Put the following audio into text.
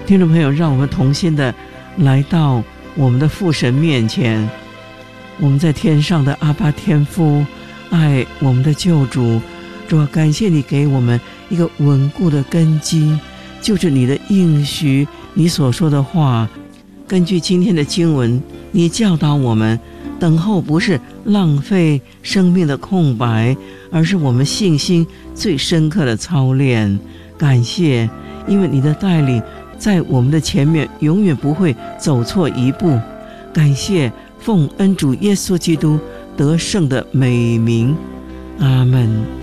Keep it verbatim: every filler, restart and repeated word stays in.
听众朋友，让我们同心的来到我们的父神面前，我们在天上的阿爸天父，爱我们的救主，主啊，感谢你给我们一个稳固的根基，就是你的应许，你所说的话。根据今天的经文，你教导我们，等候不是浪费生命的空白，而是我们信心最深刻的操练。感谢，因为你的带领在我们的前面永远不会走错一步。感谢，奉恩主耶稣基督得胜的美名，阿们。